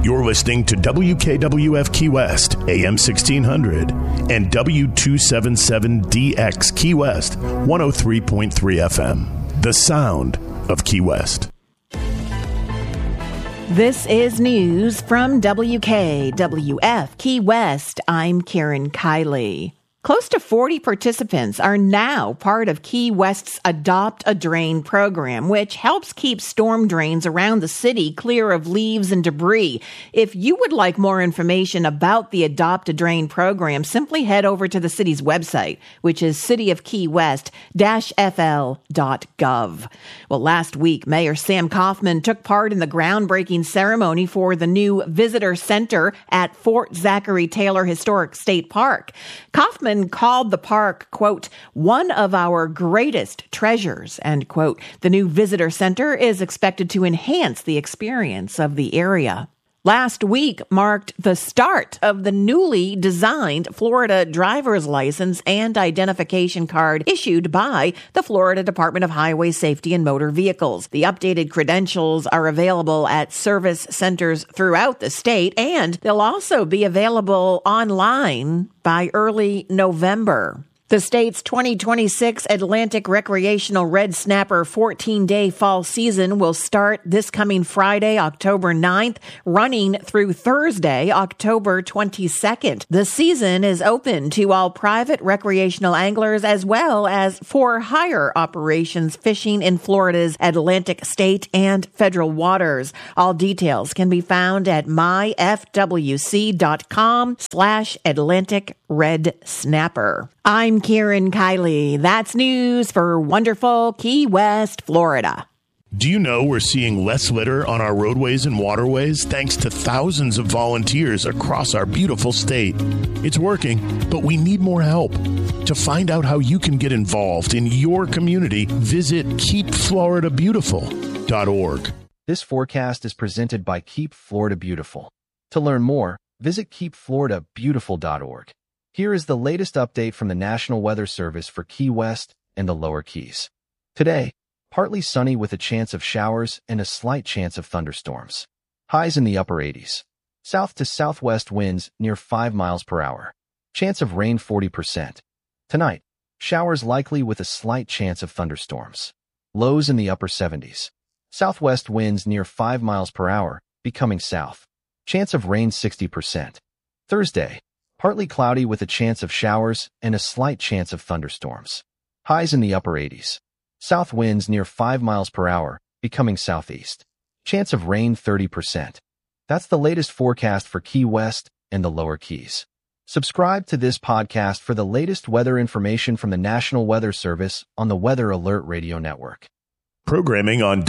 You're listening to WKWF Key West, AM 1600, and W277DX Key West, 103.3 FM. The sound of Key West. This is news from WKWF Key West. I'm Karen Kiley. Close to 40 participants are now part of Key West's Adopt a Drain program, which helps keep storm drains around the city clear of leaves and debris. If you would like more information about the Adopt a Drain program, simply head over to the city's website, which is cityofkeywest-fl.gov. Well, last week, Mayor Sam Kaufman took part in the groundbreaking ceremony for the new visitor center at Fort Zachary Taylor Historic State Park. Kaufman called the park, quote, one of our greatest treasures, end quote. The new visitor center is expected to enhance the experience of the area. Last week marked the start of the newly designed Florida driver's license and identification card issued by the Florida Department of Highway Safety and Motor Vehicles. The updated credentials are available at service centers throughout the state, and they'll also be available online by early November. The state's 2026 Atlantic Recreational Red Snapper 14-day fall season will start this coming Friday, October 9th, running through Thursday, October 22nd. The season is open to all private recreational anglers as well as for hire operations fishing in Florida's Atlantic state and federal waters. All details can be found at myfwc.com/Atlantic Red Snapper. I'm Karen Kiley. That's news for wonderful Key West, Florida. Do you know we're seeing less litter on our roadways and waterways thanks to thousands of volunteers across our beautiful state? It's working, but we need more help. To find out how you can get involved in your community, visit keepfloridabeautiful.org. This forecast is presented by Keep Florida Beautiful. To learn more, visit keepfloridabeautiful.org. Here is the latest update from the National Weather Service for Key West and the Lower Keys. Today, partly sunny with a chance of showers and a slight chance of thunderstorms. Highs in the upper 80s. South to southwest winds near 5 miles per hour. Chance of rain 40%. Tonight, showers likely with a slight chance of thunderstorms. Lows in the upper 70s. Southwest winds near 5 miles per hour, becoming south. Chance of rain 60%. Thursday, partly cloudy with a chance of showers and a slight chance of thunderstorms. Highs in the upper 80s. South winds near 5 miles per hour, becoming southeast. Chance of rain 30%. That's the latest forecast for Key West and the Lower Keys. Subscribe to this podcast for the latest weather information from the National Weather Service on the Weather Alert Radio Network. Programming on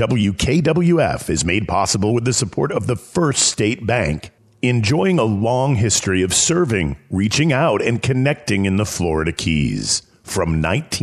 WKWF is made possible with the support of the First State Bank, enjoying a long history of serving, reaching out, and connecting in the Florida Keys. From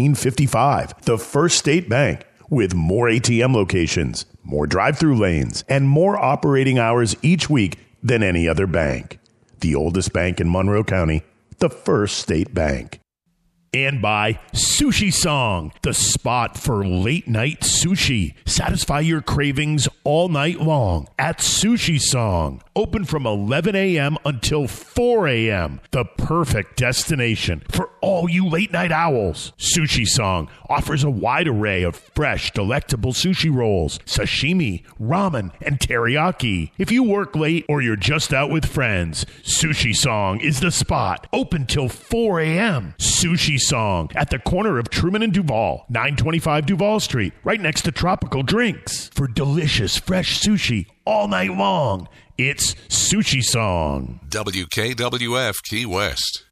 1955, the First State Bank, with more ATM locations, more drive-through lanes, and more operating hours each week than any other bank. The oldest bank in Monroe County, the First State Bank. And by Sushi Song, the spot for late night sushi. Satisfy your cravings all night long at Sushi Song. Open from 11 a.m. until 4 a.m. The perfect destination for all you late night owls. Sushi Song offers a wide array of fresh, delectable sushi rolls, sashimi, ramen, and teriyaki. If you work late or you're just out with friends, Sushi Song is the spot. Open till 4 a.m. Sushi Song at the corner of Truman and Duval, 925 Duval Street, right next to Tropical Drinks. For delicious, fresh sushi all night long, it's Sushi Song. WKWF Key West.